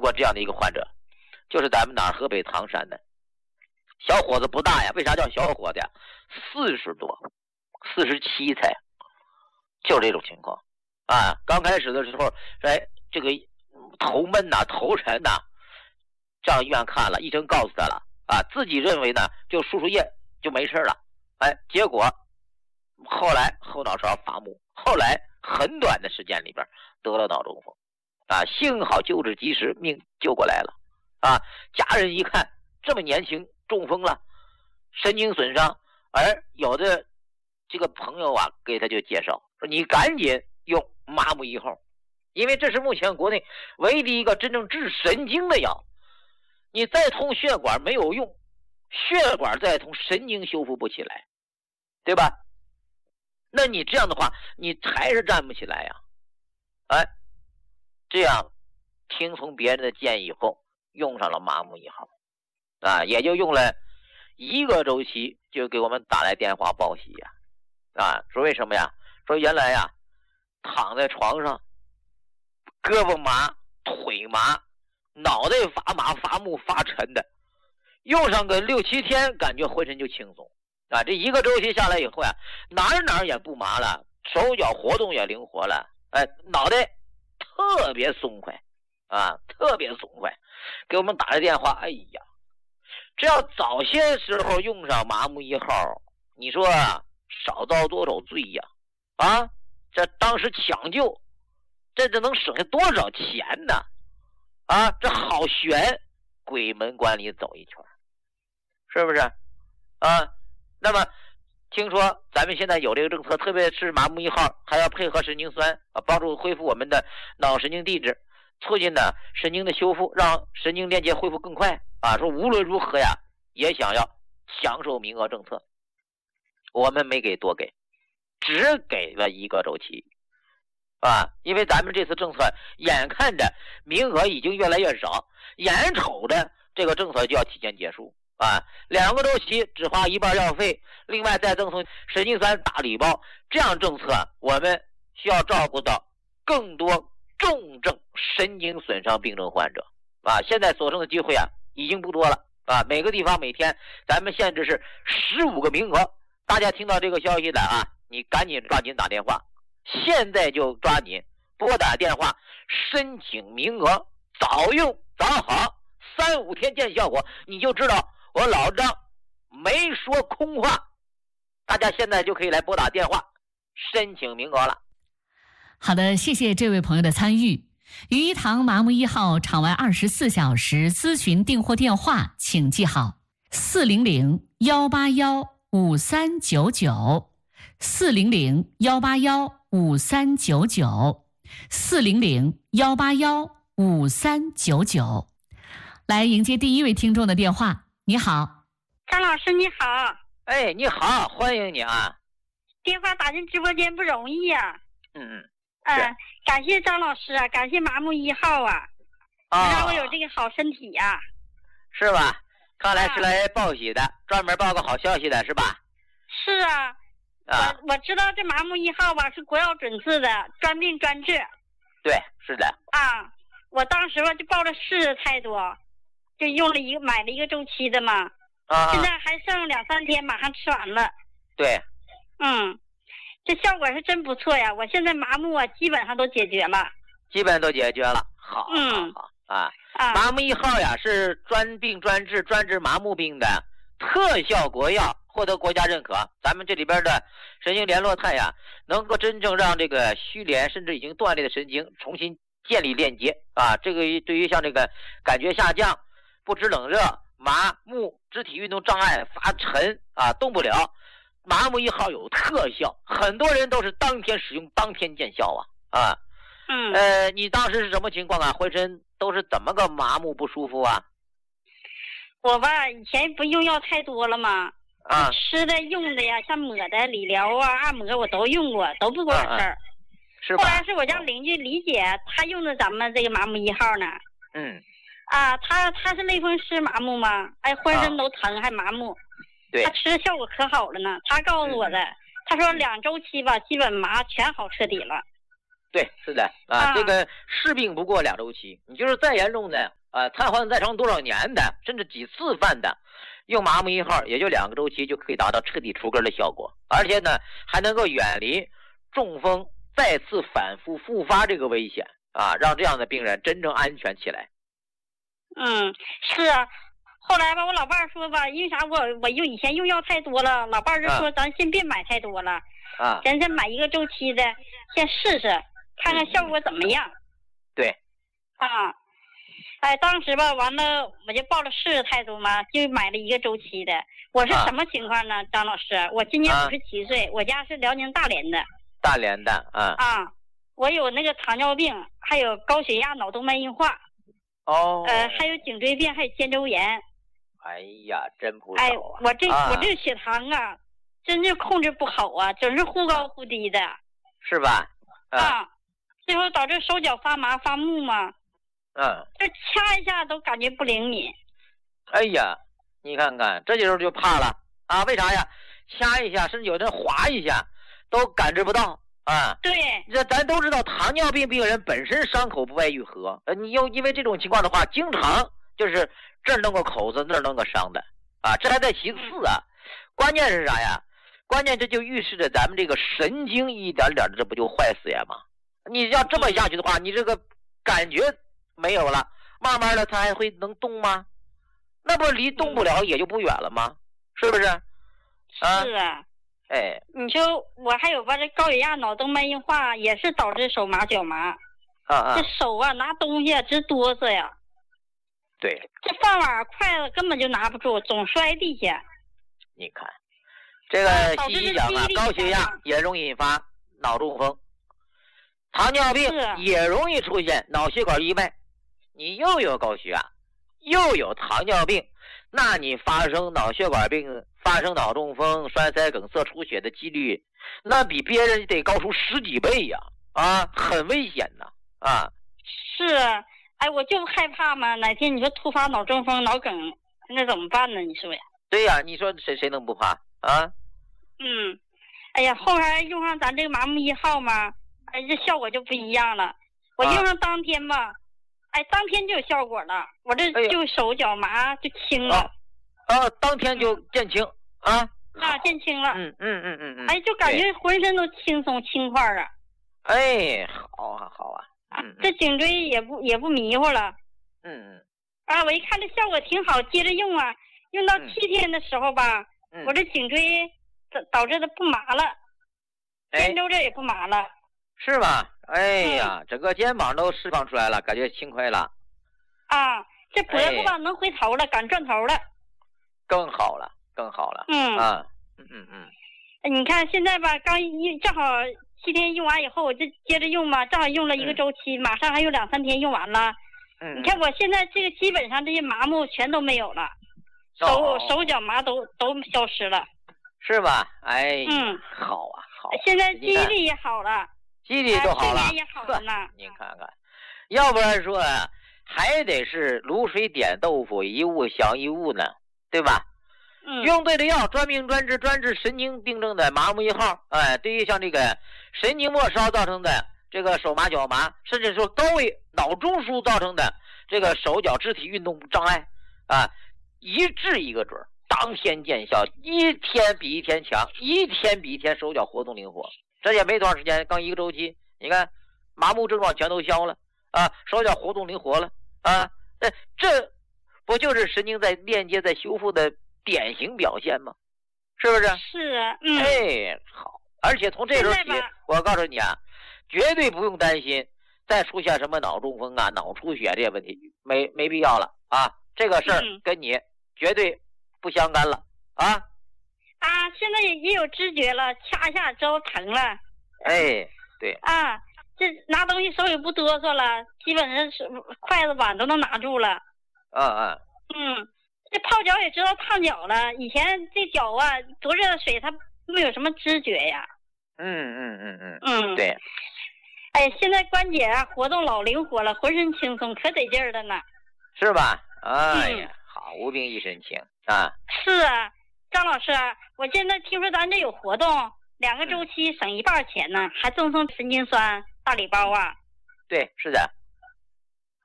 过这样的一个患者，就是咱们哪儿河北唐山的小伙子，不大呀。为啥叫小伙子呀？40多，47才，就是这种情况啊。刚开始的时候，这个头闷呐、头沉呐，上医院看了，医生告诉他了啊，自己认为呢就输输液就没事了，结果后来后脑勺发木，后来很短的时间里边得了脑中风啊，幸好救治及时，命救过来了啊。家人一看这么年轻中风了，神经损伤，而有的这个朋友啊给他就介绍说，你赶紧用麻木1号，因为这是目前国内唯一一个真正治神经的药。你再通血管没有用，血管再通神经修复不起来，对吧？那你这样的话你还是站不起来呀。这样听从别人的建议以后用上了麻木1号啊，也就用了1个周期，就给我们打来电话报喜呀。说为什么呀？说原来呀躺在床上胳膊麻腿麻脑袋发麻发木发沉的，用上个6、7天感觉浑身就轻松啊。这1个周期下来以后呀，哪儿也不麻了，手脚活动也灵活了，脑袋特别松快啊，特别松快。给我们打来电话，哎呀，这要早些时候用上麻木1号，你说少遭多少罪呀？这当时抢救，这能省下多少钱呢？这好悬，鬼门关里走一圈，是不是那么听说咱们现在有这个政策，特别是麻木1号还要配合神经酸帮助恢复我们的脑神经递质，促进呢神经的修复，让神经链接恢复更快说无论如何呀也想要享受名额政策，我们没给多给，只给了1个周期因为咱们这次政策眼看着名额已经越来越少，眼瞅着这个政策就要提前结束2个周期只花1半药费，另外再赠送神经酸大礼包，这样政策我们需要照顾到更多重症神经损伤病症患者现在所剩的机会已经不多了每个地方每天咱们限制是15个名额，大家听到这个消息的你赶紧抓紧打电话，现在就抓紧拨打电话申请名额，早用早好，3、5天见效果，你就知道我老张没说空话。大家现在就可以来拨打电话申请名额了。 好的，谢谢这位朋友的参与。于一堂麻木1号场外24小时咨询订货电话请记好：400-181-5399 400-181-5399 400-181-5399。来迎接第一位听众的电话。你好， 张老师你好。 你好，欢迎你电话打进直播间不容易感谢张老师感谢麻木1号让我有这个好身体是吧？看来是来报喜的，专门报个好消息的是吧？ 是我知道这麻木1号是国药准字的，专病专治。 对，是的我当时就抱着试的态度，就买了1个周期的嘛现在还剩2、3天马上吃完了。 对这效果是真不错呀，我现在麻木基本上都解决了。 好麻木1号呀是专病专治专治麻木病的特效国药，获得国家认可。咱们这里边的神经联络肽能够真正让这个虚连甚至已经断裂的神经重新建立链接这个对于像这个感觉下降、不知冷热、麻木、肢体运动障碍、发沉动不了，麻木1号有特效，很多人都是当天使用当天见效你当时是什么情况浑身都是怎么个麻木不舒服我以前不用药太多了嘛吃的用的呀，像抹的理疗按摩我都用过，都不管事儿是吧？ 后来是我家邻居李姐，她用的咱们这个麻木1号呢她是类风湿麻木嘛浑身都疼还麻木。 对， 她吃的效果可好了呢，她告诉我的她说2周期基本麻全好彻底了。 对，是的这个是病不过2周期，你就是再严重的瘫痪再成多少年的，甚至几次犯的，用麻木1号也就2个周期就可以达到彻底除根的效果，而且呢还能够远离中风再次反复复发这个危险啊，让这样的病人真正安全起来。 是啊。后来吧，我老伴儿说吧，因为啥我以前用药太多了，老伴儿就说咱先别买太多了，咱先买1个周期的，先试试看看效果怎么样。 对。 当时吧，完了我就抱着试试态度嘛，就买了1个周期的。我是什么情况呢，张老师？我今年57岁，我家是辽宁大连的。 大连的我有那个糖尿病，还有高血压、脑动脉硬化。还有颈椎病，还有肩周炎。 哎呀，真不少啊！ 我这血糖啊，真是控制不好啊，总是忽高忽低的。 是吧？ 最后导致手脚发麻发木嘛。就掐一下都感觉不灵敏。 哎呀，你看看，这时候就怕了啊！为啥呀？掐一下，甚至有的划一下，都感知不到啊。 对， 这咱都知道，糖尿病病人本身伤口不外愈合，你又因为这种情况的话，经常就是这儿弄个口子，那儿弄个伤的啊，这还在其次啊。关键是啥呀？关键这就预示着咱们这个神经一点点的，这不就坏死呀吗？你要这么下去的话，你这个感觉没有了，慢慢的它还会能动吗？那不离动不了也就不远了吗？是不是？ 是啊。你说我还有吧，这高血压、脑动脉硬化也是导致手麻脚麻。这手啊拿东西直哆嗦呀。 对。 这饭碗筷子根本就拿不住，总摔地下。 你看，这个西医讲高血压也容易引发脑中风，糖尿病也容易出现脑血管意外。你又有高血压，又有糖尿病，那你发生脑血管病、发生脑中风、栓塞、梗塞、出血的几率，那比别人得高出10几倍呀！很危险呐！ 是啊，我就害怕嘛，哪天你说突发脑中风、脑梗，那怎么办呢？你说呀？ 对呀，你说谁能不怕啊？ 哎呀，后来用上咱这个麻木1号嘛，这效果就不一样了。我用上当天吧。当天就有效果了，我这就手脚麻就轻了。 当天就见轻见轻了。就感觉浑身都轻松轻快啊。 好啊。 这颈椎也不迷糊了。我一看这效果挺好，接着用啊，用到7天的时候吧，我这颈椎导致的不麻了，肩周这也不麻了。 是吧？哎呀，整个肩膀都释放出来了，感觉轻快了。 这脖子吧能回头了，敢转头了。 更好了。 你看现在吧，正好7天用完以后，我就接着用嘛，正好用了1个周期，马上还有2、3天用完了。你看我现在这个基本上这些麻木全都没有了，手脚麻都消失了。 是吧？好啊，好。 现在记忆力也好了。 记忆力都好了， 也好了呢。 您看看，要不然说还得是卤水点豆腐，一物降一物呢，对吧？用对了药，专病专治，专治神经病症的麻木1号。对于像这个神经末梢造成的这个手麻脚麻，甚至说高位脑中枢造成的这个手脚肢体运动障碍一治一个准，当天见效，一天比一天强，一天比一天手脚活动灵活。这也没多长时间，刚1个周期，你看麻木症状全都消了手脚活动灵活了这不就是神经在链接在修复的典型表现吗？是不是？ 是啊。 好。而且从这时候起，我告诉你绝对不用担心再出现什么脑中风脑出血这些问题，没必要了这个事儿跟你绝对不相干了现在也有知觉了，掐一下之后疼了。 对。 这拿东西手也不哆嗦了，基本上是筷子碗都能拿住了。这泡脚也知道烫脚了，以前这脚多热的水它没有什么知觉呀。 对。 现在关节活动老灵活了，浑身轻松，可得劲儿了呢。 是吧？好，无病一身轻是啊。张老师，我现在听说咱这有活动，2个周期省1半钱呢，还赠送神经酸大礼包对，是的。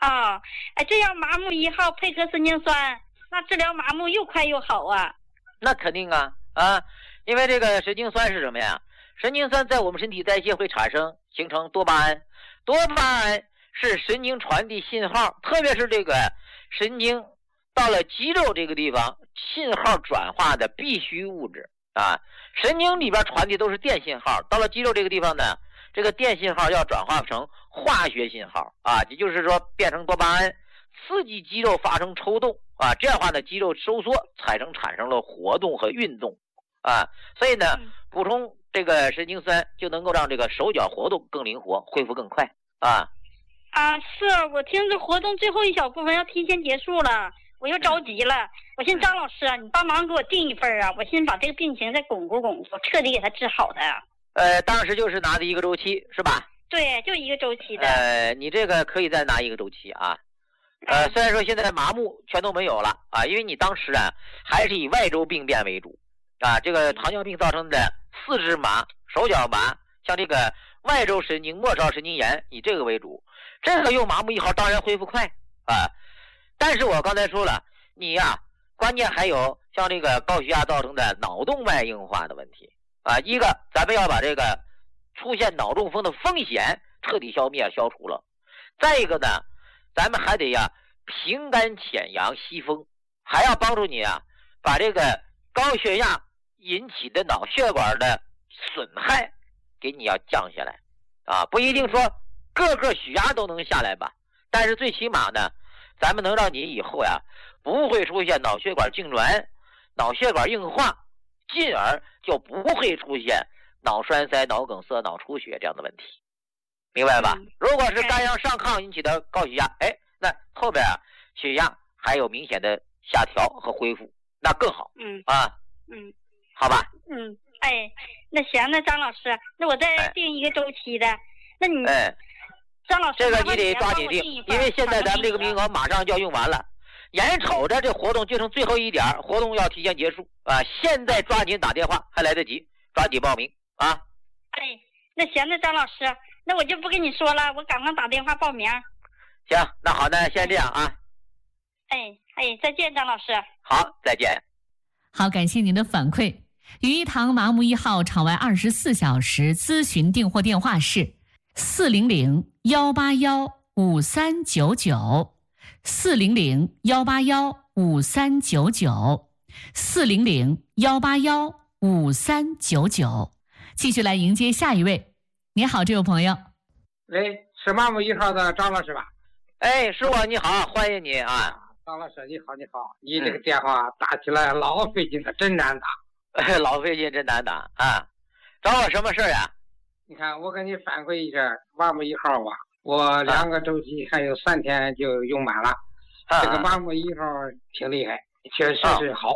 啊，哎，这样麻木1号配合神经酸，那治疗麻木又快又好啊。 那肯定啊啊，因为这个神经酸是什么呀？神经酸在我们身体代谢会形成多巴胺，多巴胺是神经传递信号，特别是这个神经到了肌肉这个地方，信号转化的必须物质啊。神经里边传递都是电信号，到了肌肉这个地方呢，这个电信号要转化成化学信号啊，也就是说变成多巴胺，刺激肌肉发生抽动啊，这样的话呢，肌肉收缩产生了活动和运动啊，所以呢，补充这个神经酸就能够让这个手脚活动更灵活，恢复更快啊。 啊，是我听着活动最后一小部分要提前结束了，我又着急了。我寻思张老师啊，你帮忙给我订一份啊，我寻思把这个病情再巩固巩固，彻底给他治好的。 当时就是拿的1个周期是吧？ 对，就1个周期的。 你这个可以再拿1个周期啊。虽然说现在麻木全都没有了啊，因为你当时啊还是以外周病变为主啊，这个糖尿病造成的四肢麻、手脚麻，像这个外周神经末梢神经炎以这个为主。这个用麻木1号当然恢复快啊，但是我刚才说了，你呀，关键还有像这个高血压造成的脑动脉硬化的问题啊。一个，咱们要把这个出现脑中风的风险彻底消除了。再一个呢，咱们还得平肝潜阳息风，还要帮助你把这个高血压引起的脑血管的损害给你要降下来啊，不一定说个血压都能下来吧，但是最起码呢，咱们能让你以后不会出现脑血管痉挛、脑血管硬化，进而就不会出现脑栓塞、脑梗塞、脑出血这样的问题，明白吧？如果是肝阳上亢引起的高血压，那后边血压还有明显的下调和恢复，那更好。好吧。 那行，那张老师，那我再定1个周期的，那你张老师这个你得抓紧定，因为现在咱们这个名额马上就要用完了，眼瞅着这活动就剩最后一点，活动要提前结束啊！现在抓紧打电话还来得及，抓紧报名啊！ 那行，那张老师，那我就不跟你说了，我赶快打电话报名。 行，那好，那先这样啊。 再见，张老师。 好，再见。 好，感谢您的反馈。于一堂麻木1号场外24小时咨询订货电话是400-181-5399 400-181-5399 400-181-5399。继续来迎接下一位。你好，这位朋友。 喂，是麻木1号的张老师吧？ 是我，你好，欢迎你啊。 张老师，你好，你这个电话打起来老费劲了，真难打。 老费劲，真难打啊！找我什么事呀？ 你看，我给你反馈一下麻木1号吧，我2个周期还有3天就用满了。这个麻木1号挺厉害，确实是好。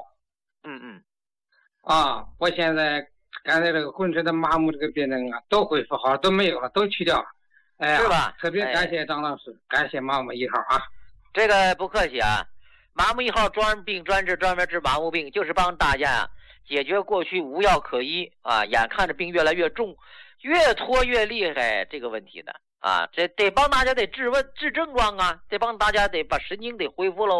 我现在刚才这个浑身的麻木这个病症都恢复好，都没有了，都去掉了。 是吧？ 特别感谢张老师，感谢麻木1号啊。 这个不客气啊，麻木1号专病专治，专门治麻木病，就是帮大家解决过去无药可医啊，眼看着病越来越重，越拖越厉害这个问题的啊，这得帮大家得治症状啊，得帮大家得把神经得恢复了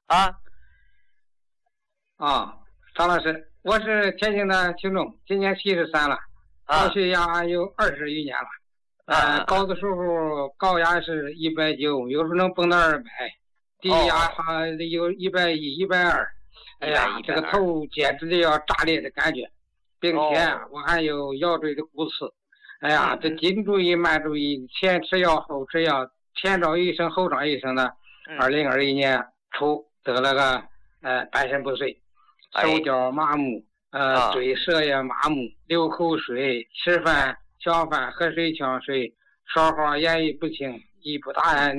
张老师，我是天津的听众，今年73了，高血压有20余年了，高的时候高压是190，有时候能蹦到200，低压还有110、120。这个头简直就要炸裂的感觉，并且我还有腰椎的骨刺。这紧注意慢注意，前吃药后吃药，前找医生后找医生的。2021年初得了个半身不遂，手脚麻木，嘴舌也麻木，流口水，吃饭小饭喝水呛水，说话言语不清，言不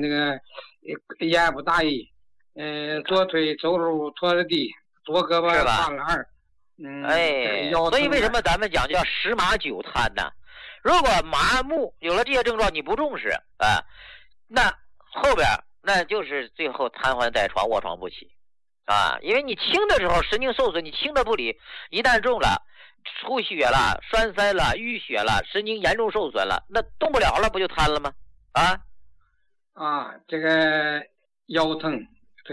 达意，左腿走路拖着地。左胳膊跨栏所以为什么咱们讲叫10麻9瘫呢？如果麻木有了这些症状你不重视那后边那就是最后瘫痪在床，卧床不起因为你轻的时候神经受损，你轻的不理，一旦重了，出血了、栓塞了、淤血了，神经严重受损了，那动不了了，不就瘫了吗？ 这个腰疼，